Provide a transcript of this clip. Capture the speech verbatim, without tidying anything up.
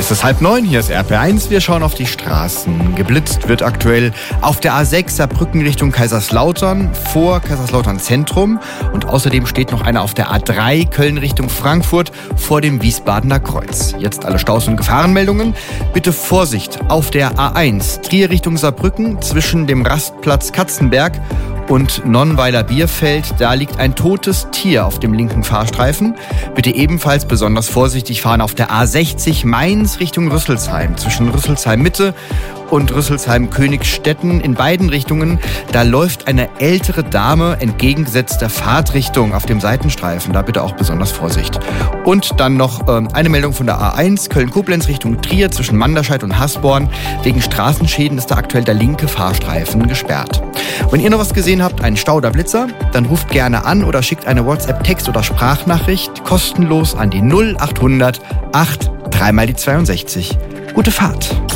Es ist halb neun, hier ist R P eins, wir schauen auf die Straßen. Geblitzt wird aktuell auf der A sechs Saarbrücken Richtung Kaiserslautern vor Kaiserslautern Zentrum und außerdem steht noch einer auf der A drei Köln Richtung Frankfurt vor dem Wiesbadener Kreuz. Jetzt alle Staus- und Gefahrenmeldungen. Bitte Vorsicht auf der A eins Trier Richtung Saarbrücken zwischen dem Rastplatz Katzenberg und Nonnweiler-Bierfeld, da liegt ein totes Tier auf dem linken Fahrstreifen. Bitte ebenfalls besonders vorsichtig fahren auf der A sechzig Mainz Richtung Rüsselsheim. Zwischen Rüsselsheim-Mitte und Rüsselsheim-Königstetten in beiden Richtungen. Da läuft eine ältere Dame entgegengesetzter Fahrtrichtung auf dem Seitenstreifen. Da bitte auch besonders Vorsicht. Und dann noch ähm, eine Meldung von der A eins Köln-Koblenz Richtung Trier zwischen Manderscheid und Hasborn. Wegen Straßenschäden ist da aktuell der linke Fahrstreifen gesperrt. Wenn ihr noch was gesehen habt, einen Stau oder Blitzer, dann ruft gerne an oder schickt eine WhatsApp-Text- oder Sprachnachricht kostenlos an die null acht hundert acht drei mal die zweiundsechzig. Gute Fahrt!